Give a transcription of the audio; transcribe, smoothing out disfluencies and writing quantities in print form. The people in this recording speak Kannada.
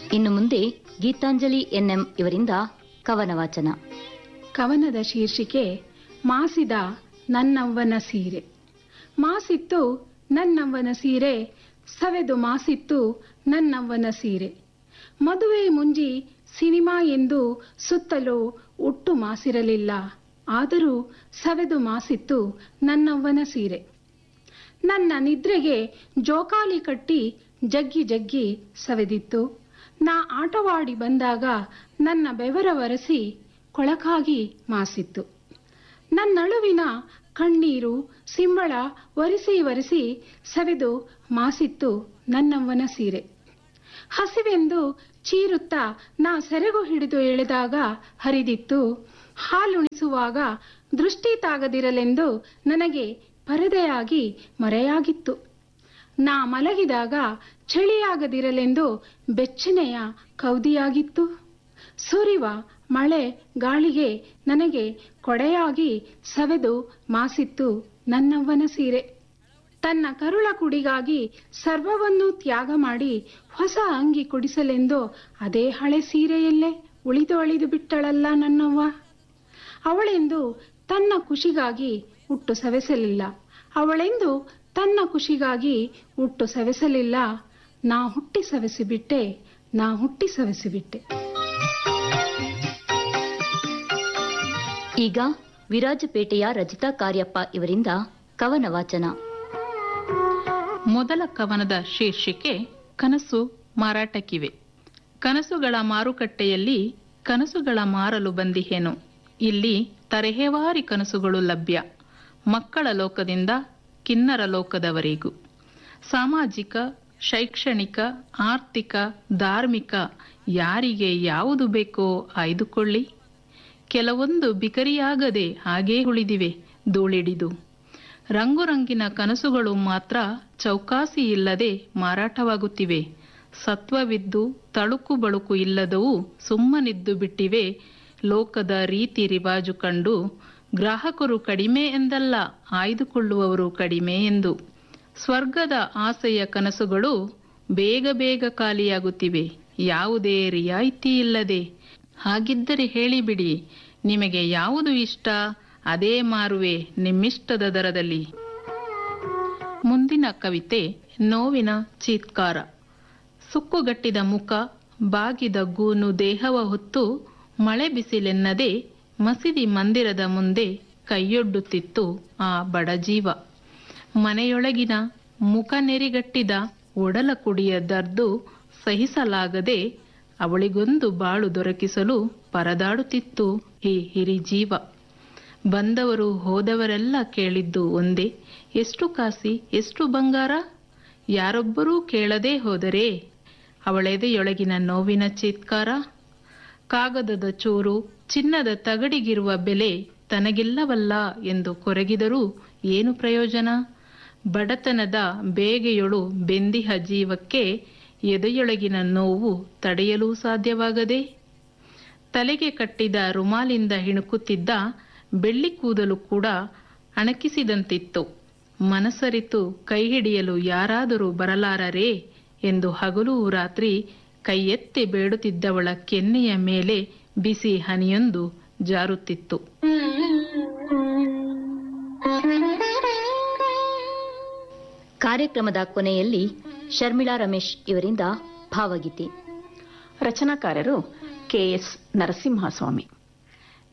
ಇನ್ನು ಮುಂದೆ ಗೀತಾಂಜಲಿ ಎನ್ಎಂ ಇವರಿಂದ ಕವನ ವಾಚನ. ಕವನದ ಶೀರ್ಷಿಕೆ ಮಾಸಿದ ನನ್ನವ್ವನ ಸೀರೆ. ಮಾಸಿತ್ತು ನನ್ನವ್ವನ ಸೀರೆ, ಸವೆದು ಮಾಸಿತ್ತು ನನ್ನವ್ವನ ಸೀರೆ. ಮದುವೆ ಮುಂಜಿ ಸಿನಿಮಾ ಎಂದು ಸುತ್ತಲೂ ಉಟ್ಟು ಮಾಸಿರಲಿಲ್ಲ, ಆದರೂ ಸವೆದು ಮಾಸಿತ್ತು ನನ್ನವ್ವನ ಸೀರೆ. ನನ್ನ ನಿದ್ರೆಗೆ ಜೋಕಾಲಿ ಕಟ್ಟಿ ಜಗ್ಗಿ ಜಗ್ಗಿ ಸವೆದಿತ್ತು. ನಾ ಆಟವಾಡಿ ಬಂದಾಗ ನನ್ನ ಬೆವರ ಒರೆಸಿ ಕೊಳಕಾಗಿ ಮಾಸಿತ್ತು. ನನ್ನಳುವಿನ ಕಣ್ಣೀರು ಸಿಂಬಳ ಒರೆಸಿ ಒರೆಸಿ ಸವೆದು ಮಾಸಿತ್ತು ನನ್ನವ್ವನ ಸೀರೆ. ಹಸಿವೆಂದು ಚೀರುತ್ತಾ ನಾ ಸೆರಗು ಹಿಡಿದು ಎಳೆದಾಗ ಹರಿದಿತ್ತು. ಹಾಲುಣಿಸುವಾಗ ದೃಷ್ಟಿ ತಾಗದಿರಲೆಂದು ನನಗೆ ಪರದೆಯಾಗಿ ಮರೆಯಾಗಿತ್ತು. ನಾ ಮಲಗಿದಾಗ ಚಳಿಯಾಗದಿರಲೆಂದು ಬೆಚ್ಚನೆಯ ಕೌದಿಯಾಗಿತ್ತು. ಸುರಿವ ಮಳೆ ಗಾಳಿಗೆ ನನಗೆ ಕೊಡೆಯಾಗಿ ಸವೆದು ಮಾಸಿತ್ತು ನನ್ನವ್ವನ ಸೀರೆ. ತನ್ನ ಕರುಳ ಕುಡಿಗಾಗಿ ಸರ್ವವನ್ನೂ ತ್ಯಾಗ ಮಾಡಿ ಹೊಸ ಅಂಗಿ ಕೊಡಿಸಲೆಂದು ಅದೇ ಹಳೆ ಸೀರೆಯಲ್ಲೇ ಉಳಿದು ಬಿಟ್ಟಳಲ್ಲ ನನ್ನವ್ವ. ಅವಳೆಂದು ತನ್ನ ಖುಷಿಗಾಗಿ ಉಟ್ಟು ಸವೆಸಲಿಲ್ಲ, ಅವಳೆಂದು ತನ್ನ ಖುಷಿಗಾಗಿ ಉಟ್ಟು ಸವೆಸಲಿಲ್ಲ. ನಾ ಹುಟ್ಟಿ ಸವೆಸಿಬಿಟ್ಟೆ, ನಾ ಹುಟ್ಟಿ ಸವೆಸಿಬಿಟ್ಟೆ. ಈಗ ವಿರಾಜಪೇಟೆಯ ರಜಿತಾ ಕಾರ್ಯಪ್ಪ ಇವರಿಂದ ಕವನ ವಾಚನ. ಮೊದಲ ಕವನದ ಶೀರ್ಷಿಕೆ ಕನಸು ಮಾರಾಟಕ್ಕಿವೆ. ಕನಸುಗಳ ಮಾರುಕಟ್ಟೆಯಲ್ಲಿ ಕನಸುಗಳ ಮಾರಲು ಬಂದಿಹೇನು. ಇಲ್ಲಿ ತರಹೇವಾರಿ ಕನಸುಗಳು ಲಭ್ಯ, ಮಕ್ಕಳ ಲೋಕದಿಂದ ಕಿನ್ನರ ಲೋಕದವರೆಗೂ. ಸಾಮಾಜಿಕ, ಶೈಕ್ಷಣಿಕ, ಆರ್ಥಿಕ, ಧಾರ್ಮಿಕ, ಯಾರಿಗೆ ಯಾವುದು ಬೇಕೋ ಆಯ್ದುಕೊಳ್ಳಿ. ಕೆಲವೊಂದು ಬಿಕರಿಯಾಗದೆ ಹಾಗೇ ಉಳಿದಿವೆ ಧೂಳಿಡಿದು. ರಂಗುರಂಗಿನ ಕನಸುಗಳು ಮಾತ್ರ ಚೌಕಾಸಿ ಇಲ್ಲದೆ ಮಾರಾಟವಾಗುತ್ತಿವೆ. ಸತ್ವವಿದ್ದು ತಳುಕು ಬಳುಕು ಇಲ್ಲದವು ಸುಮ್ಮನಿದ್ದು ಬಿಟ್ಟಿವೆ. ಲೋಕದ ರೀತಿ ರಿವಾಜು ಕಂಡು ಗ್ರಾಹಕರು ಕಡಿಮೆ ಎಂದಲ್ಲ, ಆಯ್ದುಕೊಳ್ಳುವವರು ಕಡಿಮೆ ಎಂದು. ಸ್ವರ್ಗದ ಆಸೆಯ ಕನಸುಗಳು ಬೇಗ ಬೇಗ ಖಾಲಿಯಾಗುತ್ತಿವೆ, ಯಾವುದೇ ರಿಯಾಯಿತಿ ಇಲ್ಲದೆ. ಹಾಗಿದ್ದರೆ ಹೇಳಿಬಿಡಿ, ನಿಮಗೆ ಯಾವುದು ಇಷ್ಟ, ಅದೇ ಮಾರುವೆ ನಿಮ್ಮಿಷ್ಟದ ದರದಲ್ಲಿ. ಮುಂದಿನ ಕವಿತೆ ನೋವಿನ ಚೀತ್ಕಾರ. ಸುಕ್ಕುಗಟ್ಟಿದ ಮುಖ, ಬಾಗಿದ ಗೂನು ದೇಹವ ಹೊತ್ತು ಮಳೆ ಬಿಸಿಲೆನ್ನದೆ ಮಸೀದಿ ಮಂದಿರದ ಮುಂದೆ ಕೈಯೊಡ್ಡುತ್ತಿತ್ತು ಆ ಬಡಜೀವ. ಮನೆಯೊಳಗಿನ ಮುಖ ನೆರಿಗಟ್ಟಿದ ಒಡಲ ಕುಡಿಯ ದರ್ದು ಸಹಿಸಲಾಗದೆ ಅವಳಿಗೊಂದು ಬಾಳು ದೊರಕಿಸಲು ಪರದಾಡುತ್ತಿತ್ತು ಈ ಹಿರಿಜೀವ. ಬಂದವರು ಹೋದವರೆಲ್ಲ ಕೇಳಿದ್ದು ಒಂದೇ, ಎಷ್ಟು ಕಾಸಿ, ಎಷ್ಟು ಬಂಗಾರ? ಯಾರೊಬ್ಬರೂ ಕೇಳದೇ ಹೋದರೆ ಅವಳೆದೆಯೊಳಗಿನ ನೋವಿನ ಚೀತ್ಕಾರ. ಕಾಗದದ ಚೂರು, ಚಿನ್ನದ ತಗಡಿಗಿರುವ ಬೆಲೆ ತನಗಿಲ್ಲವಲ್ಲ ಎಂದು ಕೊರಗಿದರೂ ಏನು ಪ್ರಯೋಜನ? ಬಡತನದ ಬೇಗೆಯೊಳು ಬೆಂದಿಹ ಜೀವಕ್ಕೆ ಎದೆಯೊಳಗಿನ ನೋವು ತಡೆಯಲು ಸಾಧ್ಯವಾಗದೆ ತಲೆಗೆ ಕಟ್ಟಿದ ರುಮಾಲಿಂದ ಹಿಣುಕುತ್ತಿದ್ದ ಬೆಳ್ಳಿ ಕೂದಲು ಕೂಡ ಅಣಕಿಸಿದಂತಿತ್ತು. ಮನಸರಿತು ಕೈ ಹಿಡಿಯಲು ಯಾರಾದರೂ ಬರಲಾರರೇ ಎಂದು ಹಗಲು ರಾತ್ರಿ ಕೈ ಎತ್ತಿ ಬೇಡುತ್ತಿದ್ದವಳ ಕೆನ್ನೆಯ ಮೇಲೆ ಬಿಸಿ ಹನಿಯೊಂದು ಜಾರುತ್ತಿತ್ತು. ಕಾರ್ಯಕ್ರಮದ ಕೊನೆಯಲ್ಲಿ ಶರ್ಮಿಳಾ ರಮೇಶ್ ಇವರಿಂದ ಭಾವಗೀತೆ. ರಚನಾಕಾರರು KS ನರಸಿಂಹಸ್ವಾಮಿ.